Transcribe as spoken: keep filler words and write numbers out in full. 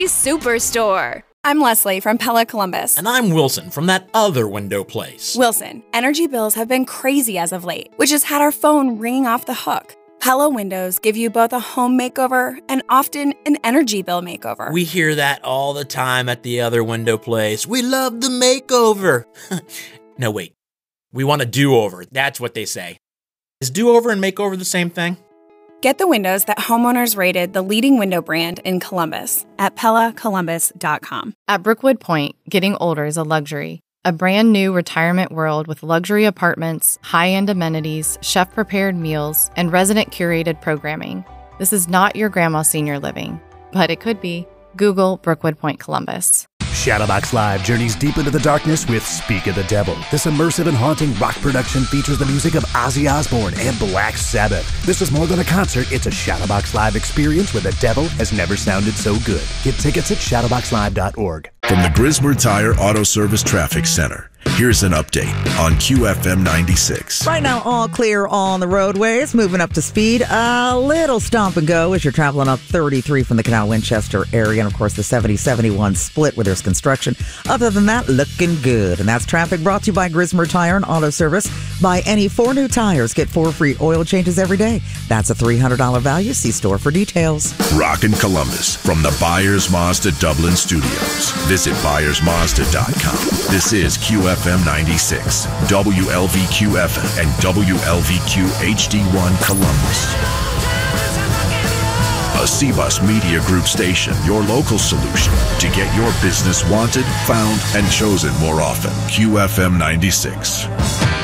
Superstore. I'm Leslie from Pella Columbus. And I'm Wilson from that other window place. Wilson, energy bills have been crazy as of late, which has had our phone ringing off the hook. Pella windows give you both a home makeover and often an energy bill makeover. We hear that all the time at the other window place. We love the makeover. No, wait. We want a do-over. That's what they say. Is do-over and makeover the same thing? Get the windows that homeowners rated the leading window brand in Columbus at Pella Columbus dot com. At Brookwood Point, getting older is a luxury. A brand new retirement world with luxury apartments, high-end amenities, chef-prepared meals, and resident-curated programming. This is not your grandma's senior living, but it could be. Google Brookwood Point Columbus. Shadowbox Live journeys deep into the darkness with Speak of the Devil. This immersive and haunting rock production features the music of Ozzy Osbourne and Black Sabbath. This is more than a concert, it's a Shadowbox Live experience where the devil has never sounded so good. Get tickets at shadowbox live dot org. From the Grismer Tire Auto Service Traffic Center, here's an update on Q F M ninety-six. Right now, all clear on the roadways, moving up to speed. A little stop and go as you're traveling up thirty-three from the Canal Winchester area. And, of course, the seventy seventy-one split where there's construction. Other than that, looking good. And that's traffic brought to you by Grismer Tire and Auto Service. Buy any four new tires, get four free oil changes every day. That's a three hundred dollars value. See store for details. Rockin' Columbus from the Byers Mazda Dublin Studios. Visit Byers Mazda dot com. This is Q F M ninety-six, W L V Q F M, and W L V Q H D one Columbus. A C-Bus Media Group station, your local solution to get your business wanted, found, and chosen more often. Q F M ninety-six.